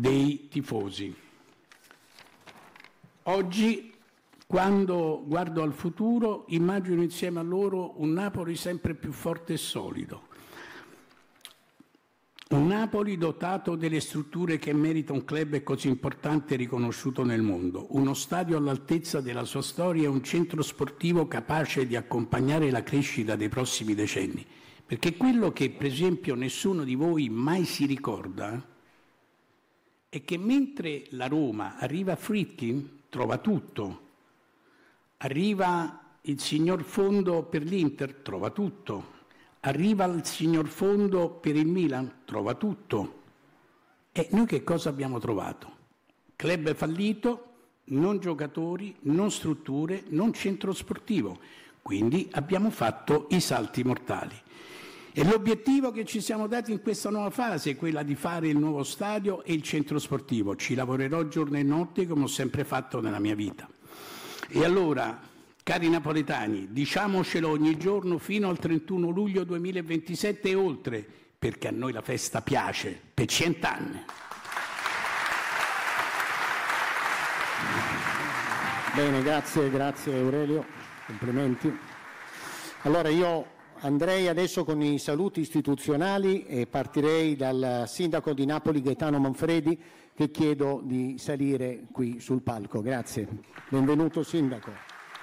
dei tifosi. Oggi, quando guardo al futuro, immagino insieme a loro un Napoli sempre più forte e solido. Un Napoli dotato delle strutture che merita un club così importante e riconosciuto nel mondo, uno stadio all'altezza della sua storia e un centro sportivo capace di accompagnare la crescita dei prossimi decenni. Perché quello che, per esempio, nessuno di voi mai si ricorda è che mentre la Roma arriva a Friedkin, trova tutto, arriva il signor Fondo per l'Inter, trova tutto, arriva il signor Fondo per il Milan, trova tutto. E noi che cosa abbiamo trovato? Club fallito, non giocatori, non strutture, non centro sportivo. Quindi abbiamo fatto i salti mortali. E l'obiettivo che ci siamo dati in questa nuova fase è quella di fare il nuovo stadio e il centro sportivo. Ci lavorerò giorno e notte come ho sempre fatto nella mia vita. E allora, cari napoletani, diciamocelo ogni giorno fino al 31 luglio 2027 e oltre, perché a noi la festa piace, per 100 anni. Bene, grazie Aurelio, complimenti. Allora io andrei adesso con i saluti istituzionali e partirei dal sindaco di Napoli Gaetano Manfredi, che chiedo di salire qui sul palco. Grazie. Benvenuto sindaco.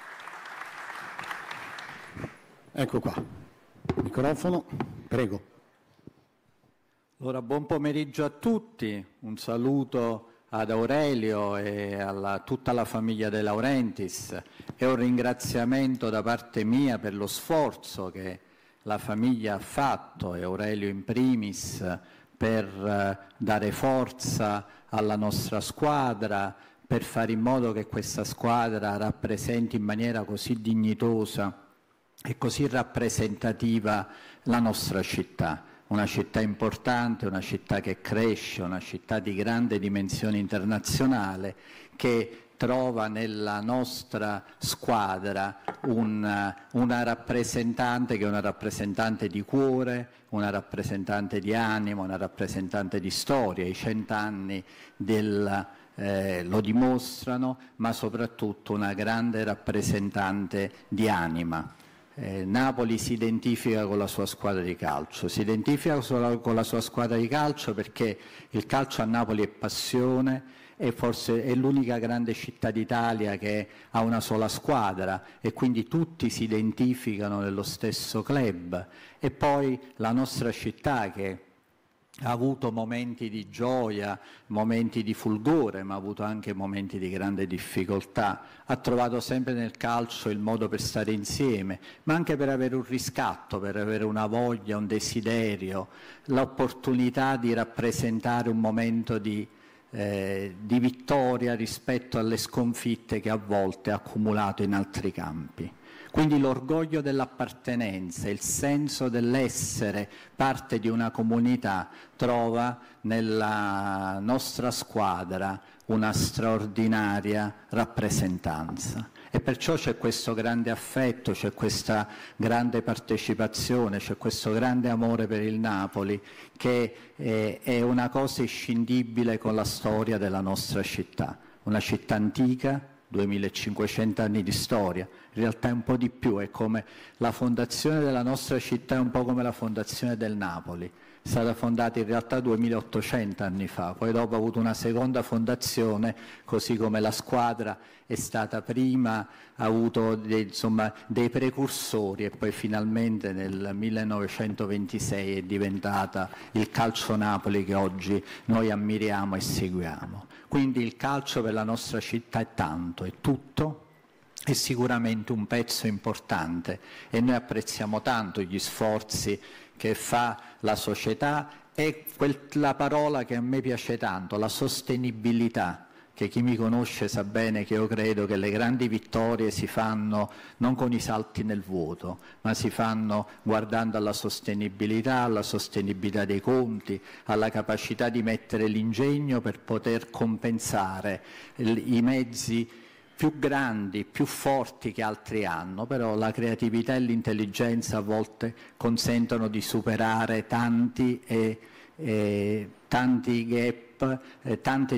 Ecco qua. Microfono, prego. Allora, buon pomeriggio a tutti. Un saluto ad Aurelio e a tutta la famiglia De Laurentiis e un ringraziamento da parte mia per lo sforzo che la famiglia ha fatto, e Aurelio in primis, per dare forza alla nostra squadra, per fare in modo che questa squadra rappresenti in maniera così dignitosa e così rappresentativa la nostra città. Una città importante, una città che cresce, una città di grande dimensione internazionale che trova nella nostra squadra una rappresentante che è una rappresentante di cuore, una rappresentante di animo, una rappresentante di storia. I 100 anni lo dimostrano, ma soprattutto una grande rappresentante di anima. Napoli si identifica con la sua squadra di calcio, si identifica con la sua squadra di calcio perché il calcio a Napoli è passione e forse è l'unica grande città d'Italia che ha una sola squadra e quindi tutti si identificano nello stesso club. E poi la nostra città che ha avuto momenti di gioia, momenti di fulgore, ma ha avuto anche momenti di grande difficoltà. Ha trovato sempre nel calcio il modo per stare insieme, ma anche per avere un riscatto, per avere una voglia, un desiderio, l'opportunità di rappresentare un momento di vittoria rispetto alle sconfitte che a volte ha accumulato in altri campi. Quindi l'orgoglio dell'appartenenza, il senso dell'essere parte di una comunità trova nella nostra squadra una straordinaria rappresentanza. E perciò c'è questo grande affetto, c'è questa grande partecipazione, c'è questo grande amore per il Napoli che è una cosa inscindibile con la storia della nostra città. Una città antica, 2500 anni di storia, in realtà è un po' di più, è come la fondazione della nostra città, è un po' come la fondazione del Napoli. È stata fondata in realtà 2800 anni fa, poi dopo ha avuto una seconda fondazione, così come la squadra è stata prima, ha avuto dei precursori e poi finalmente nel 1926 è diventata il Calcio Napoli che oggi noi ammiriamo e seguiamo. Quindi il calcio per la nostra città è tanto, è tutto, è sicuramente un pezzo importante e noi apprezziamo tanto gli sforzi che fa la società e la parola che a me piace tanto, la sostenibilità, che chi mi conosce sa bene che io credo che le grandi vittorie si fanno non con i salti nel vuoto, ma si fanno guardando alla sostenibilità dei conti, alla capacità di mettere l'ingegno per poter compensare i mezzi più grandi, più forti che altri hanno, però la creatività e l'intelligenza a volte consentono di superare tanti gap CEP, tante